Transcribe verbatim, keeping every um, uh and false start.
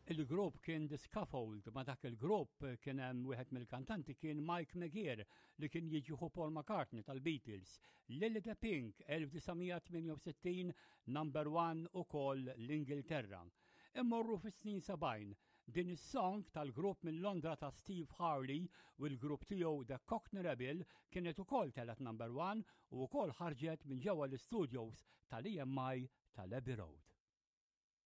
Il-grupp kien The Scaffold, ma dak il-grupp kien hemm wieħed mill-kantanti kien Mike McGear li kien jiġu Paul McCartney tal-Beatles. Lily the Pink elf-tisa' number one ukoll l-Ingilterra. Immorru fis-snin sabgħin din is-song tal-grupp minn Londra ta' Steve Harley u l-grupp tiegħu The Cockney Rebel kienet ukoll telet number one u wkoll ħarġet minn ġewwa l-studios tal-E M I tal-Abbey Road.